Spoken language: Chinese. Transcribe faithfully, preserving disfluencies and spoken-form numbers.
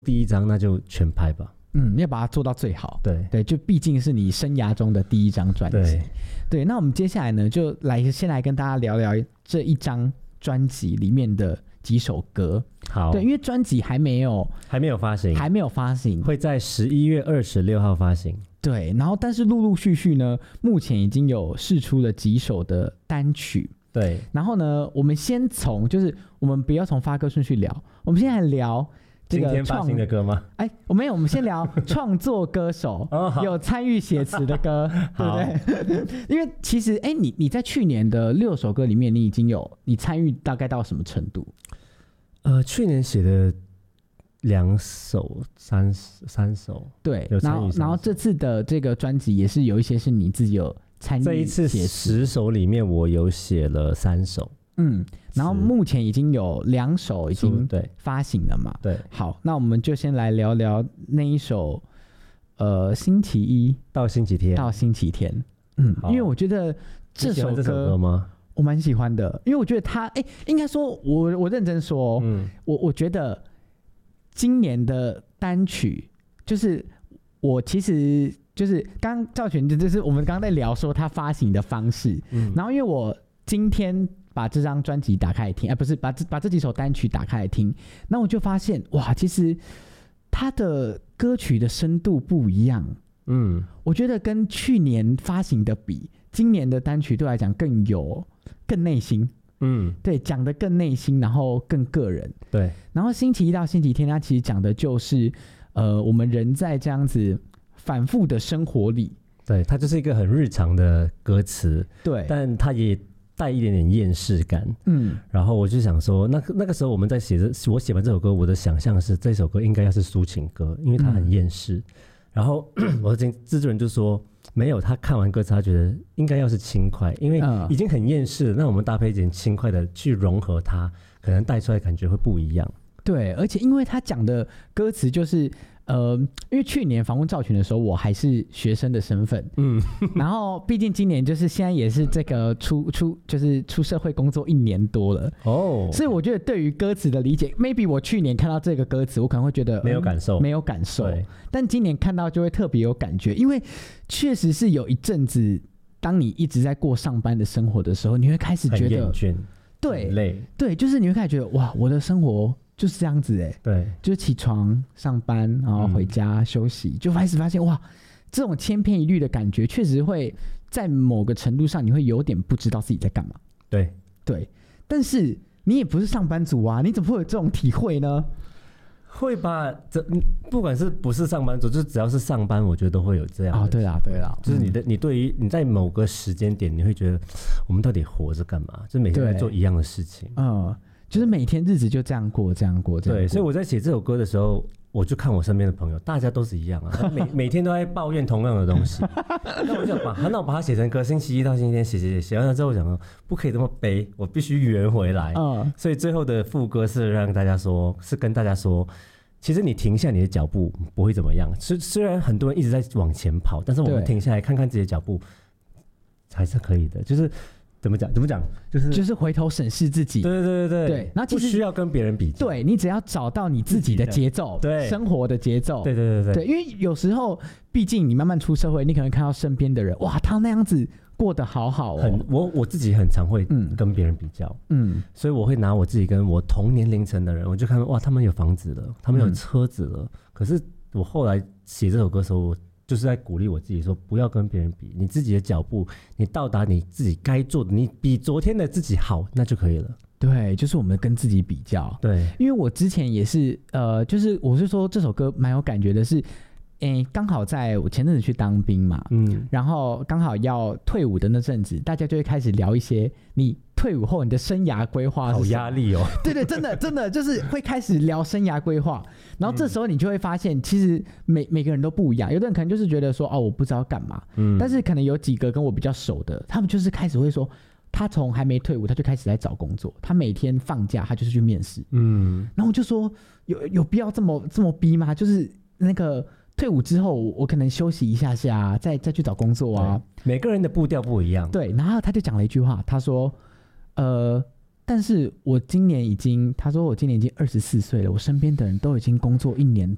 第一张那就全拍吧。 嗯，要把它做到最好。 对对，就毕竟是你生涯中的第一张专辑。 对对，那我们接下来呢，就来先来跟大家聊聊这一张专辑里面的几首歌。 好， 对，因为专辑还没有还没有发行， 还没有发行， 会在十一月二十六号发行。 对，然后但是陆陆续续呢，目前已经有释出了几首的单曲。 对， 然后呢，我们先从就是我们不要从发歌顺序聊，我们现在聊。这个今天发行的歌吗？ 哎，我没有，我们先聊创作歌手、哦、有参与写词的歌，对不对？因为其实，哎，你你在去年的六首歌里面，你已经有你参与大概到什么程度？ 呃，去年写的两首、三三首， 对，然后然后这次的这个专辑也是有一些是你自己有参与写词。 这一次十首里面，我有写了三首。 嗯，然后目前已经有两首已经发行了嘛？ 对， 好，那我们就先来聊聊那一首，呃，星期一到星期天， 到星期天。嗯，因为我觉得这首歌， 这首歌吗？ 我蛮喜欢的，因为我觉得它，哎，应该说我我认真说，嗯，我我觉得今年的单曲，就是我其实就是刚赵全，就是我们刚刚在聊说他发行的方式，嗯，然后因为我今天。把这张专辑打开来听，哎，不是把这把这几首单曲打开来听，那我就发现哇，其实它的歌曲的深度不一样。嗯，我觉得跟去年发行的比，今年的单曲对我来讲更有更内心。嗯，对，讲的更内心，然后更个人。 对， 然后星期一到星期天，它其实讲的就是呃，我们人在这样子反复的生活里， 对，它就是一个很日常的歌词。 对， 但它也带一点点厌世感，嗯，然后我就想说，那那个时候我们在写这，我写完这首歌，我的想象是这首歌应该要是抒情歌，因为它很厌世。嗯、然后我的制作人就说，没有，他看完歌词，他觉得应该要是轻快，因为已经很厌世了，那我们搭配一点轻快的去融合它，可能带出来的感觉会不一样。 对，而且因为他讲的歌词就是。呃，因为去年访问赵群的时候，我还是学生的身份，嗯，然后毕竟今年就是现在也是这个出出就是出社会工作一年多了哦，所以我觉得对于歌词的理解 ，maybe 我去年看到这个歌词，我可能会觉得、嗯、 没有感受， 没有感受，但今年看到就会特别有感觉，因为确实是有一阵子，当你一直在过上班的生活的时候，你会开始觉得很厌倦， 对， 很累， 对，就是你会开始觉得哇，我的生活。就是这样子哎、欸， 对， 就是起床上班，然后回家、嗯、休息，就开始发现哇，这种千篇一律的感觉，确实会在某个程度上，你会有点不知道自己在干嘛。 对对，但是你也不是上班族啊，你怎么会有这种体会呢？ 会吧，这不管是不是上班族，就只要是上班，我觉得都会有这样的。 哦，对啦，对啦， 就是你的，嗯、你对于你在某个时间点，你会觉得我们到底活着干嘛？就每天在做一样的事情。 嗯。就是每天日子就这样过，这样过，这样过。 对，所以我在写这首歌的时候，我就看我身边的朋友，大家都是一样啊，每每天都在抱怨同样的东西。那我就把，那我把它写成歌，星期一到星期天写写写，写完了之后，我想说不可以这么悲，我必须圆回来。嗯，所以最后的副歌是让大家说，是跟大家说，其实你停下你的脚步不会怎么样。虽虽然很多人一直在往前跑，但是我们停下来看看自己的脚步，还是可以的。就是。怎么讲？怎么讲？就是就是回头审视自己。 对对对对对。然后其实不需要跟别人比较。 对，你只要找到你自己的节奏，对生活的节奏。 对对对对。 对，因为有时候，毕竟你慢慢出社会，你可能看到身边的人，哇，他那样子过得好好哦。 很，我我自己很常会跟别人比较，嗯，所以我会拿我自己跟我同年龄层的人，我就看哇，他们有房子了，他们有车子了。嗯、可是我后来写这首歌的时候，我就是在鼓励我自己说，不要跟别人比，你自己的脚步，你到达你自己该做的，你比昨天的自己好，那就可以了。 对，就是我们跟自己比较。 对， 因为我之前也是，呃，就是我是说这首歌蛮有感觉的是，诶，刚好在我前阵子去当兵嘛，嗯，然后刚好要退伍的那阵子，大家就会开始聊一些你退伍后你的生涯规划， 好压力哦。 对对，真的真的就是会开始聊生涯规划，然后这时候你就会发现，其实每每个人都不一样，有的人可能就是觉得说，哦，我不知道干嘛，嗯，但是可能有几个跟我比较熟的，他们就是开始会说，他从还没退伍他就开始在找工作，他每天放假他就是去面试，嗯，然后我就说，有有必要这么这么逼吗？就是那个。退伍之后，我可能休息一下下，再再去找工作啊。 每个人的步调不一样。 对，然后他就讲了一句话，他说：“呃，但是我今年已经，他说我今年已经二十四岁了，我身边的人都已经工作一年